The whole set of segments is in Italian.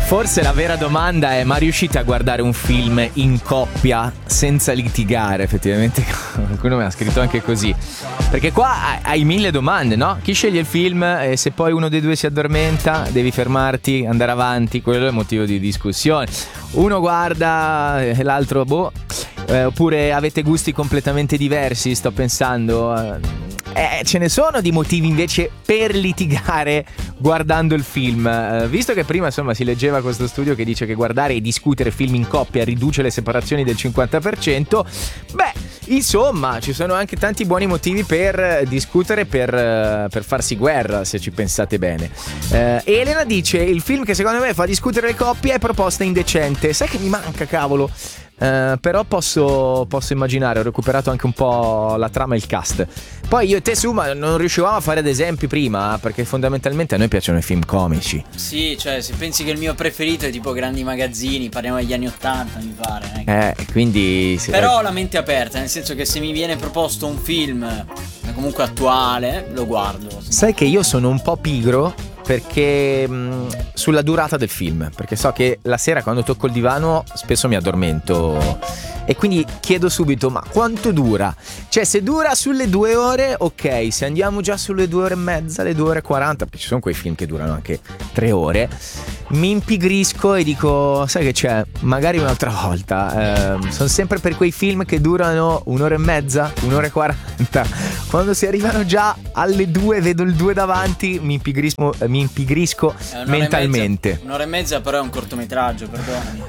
Forse la vera domanda è: ma riuscite a guardare un film in coppia senza litigare? Effettivamente qualcuno mi ha scritto anche così, perché qua hai mille domande, no? Chi sceglie il film e se poi uno dei due si addormenta devi fermarti, andare avanti, quello è motivo di discussione. Uno guarda e l'altro boh. Oppure avete gusti completamente diversi, sto pensando. Ce ne sono di motivi invece per litigare guardando il film. Visto che prima insomma si leggeva questo studio che dice che guardare e discutere film in coppia riduce le separazioni del 50%, beh, insomma, ci sono anche tanti buoni motivi per discutere, per farsi guerra, se ci pensate bene. Elena dice: il film che secondo me fa discutere le coppie è Proposta indecente. Sai che mi manca, cavolo? Però posso immaginare, ho recuperato anche un po' la trama e il cast. Poi io e te, Suma, non riuscivamo a fare ad esempi prima, perché fondamentalmente a noi piacciono i film comici. Sì, cioè se pensi che il mio preferito è tipo Grandi Magazzini, parliamo degli anni 80 mi pare, quindi però ho la mente aperta, nel senso che se mi viene proposto un film comunque attuale lo guardo. Sai che io sono un po' pigro perché sulla durata del film, perché so che la sera quando tocco il divano spesso mi addormento e quindi chiedo subito: ma quanto dura? Cioè, se dura sulle 2 ore, ok, se andiamo già sulle 2 ore e mezza, le 2 ore e 40, perché ci sono quei film che durano anche 3 ore, mi impigrisco e dico: sai che c'è? Magari un'altra volta. Sono sempre per quei film che durano 1 ora e mezza, 1 ora e 40. Quando si arrivano già alle 2, vedo il 2 davanti, mi impigrisco mentalmente. 1 ora e mezza però è un cortometraggio, perdonami.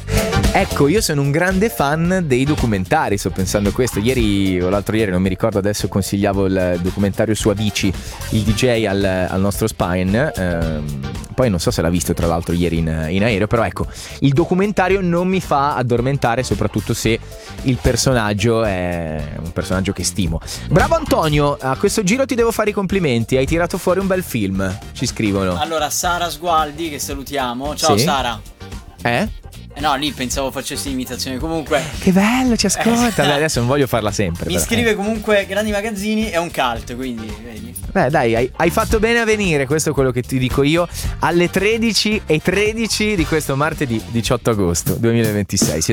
Ecco, io sono un grande fan dei documentari, sto pensando a questo. Ieri o l'altro ieri, non mi ricordo adesso, consigliavo il documentario su Avicii, il DJ al nostro Spine. Poi non so se l'ha visto tra l'altro ieri in aereo, però ecco, il documentario non mi fa addormentare, soprattutto se il personaggio è un personaggio che stimo. Bravo Antonio, a questo giro ti devo fare i complimenti, hai tirato fuori un bel film, ci scrivono. Allora, Sara Sgualdi, che salutiamo. Ciao, sì? Sara. No, lì pensavo facessi l'imitazione. Comunque, che bello, ci ascolta. Adesso non voglio farla sempre. Mi scrive comunque: Grandi Magazzini è un cult, quindi vedi. Beh, dai, hai fatto bene a venire. Questo è quello che ti dico io alle 13:13 di questo martedì 18 agosto 2026.